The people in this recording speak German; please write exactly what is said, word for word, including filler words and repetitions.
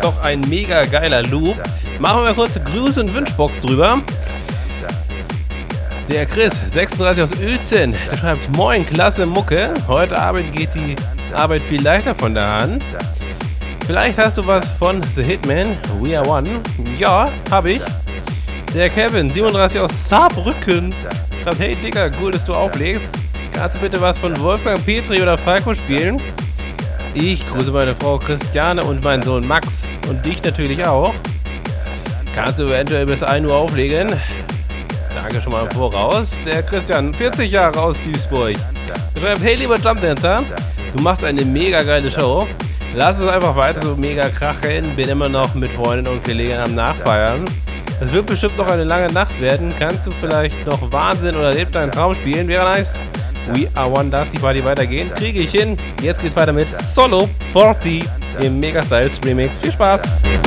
doch ein mega geiler Loop. Machen wir mal kurz Grüße und Wünschbox drüber. Der Chris, sechsunddreißig aus Uelzen, der schreibt: Moin, klasse Mucke. Heute Abend geht die Arbeit viel leichter von der Hand. Vielleicht hast du was von The Hitman, We Are One. Ja, hab ich. Der Kevin, siebenunddreißig aus Saarbrücken, schreibt: Hey Digga, cool, dass du auflegst. Kannst du bitte was von Wolfgang Petri oder Falco spielen? Ich grüße meine Frau Christiane und meinen Sohn Max und dich natürlich auch. Kannst du eventuell bis ein Uhr auflegen? Danke schon mal im Voraus. Der Christian, vierzig Jahre aus Duisburg, schreibt: Hey lieber Jumpdancer, du machst eine mega geile Show. Lass es einfach weiter so mega krachen. Bin immer noch mit Freunden und Kollegen am Nachfeiern. Es wird bestimmt noch eine lange Nacht werden. Kannst du vielleicht noch Wahnsinn oder Leb deinen Traum spielen? Wäre nice. We Are One, darf die Party weitergehen? Kriege ich hin. Jetzt geht's weiter mit Solo Party im Mega Styles Remix. Viel Spaß!